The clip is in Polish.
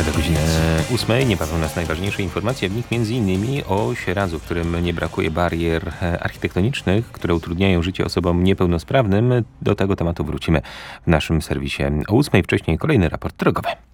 Do godziny 8 niebawem nas najważniejsze informacje, w nich m.in. o Sieradzu, w którym nie brakuje barier architektonicznych, które utrudniają życie osobom niepełnosprawnym. Do tego tematu wrócimy w naszym serwisie o 8. Wcześniej kolejny raport drogowy.